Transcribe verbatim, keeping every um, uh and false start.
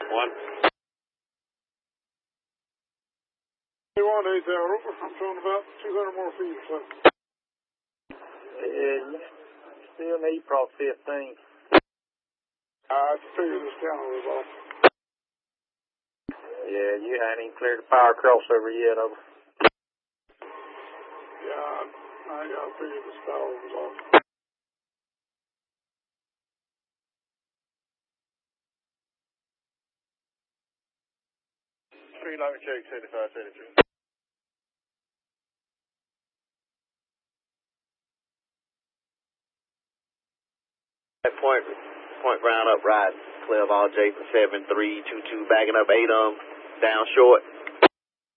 One. One eight hour. I'm showing about two hundred more feet or so. Yeah, you still need probably fifteen. I figured this down was off. Yeah, you ain't even cleared the power crossover yet, over. Yeah, I, I, I figured this power was off. Speed limit check, seventy-five, seventy-two. Point, point ground up, right. Clear of all Jason seven three two two, backing up eight um, down short.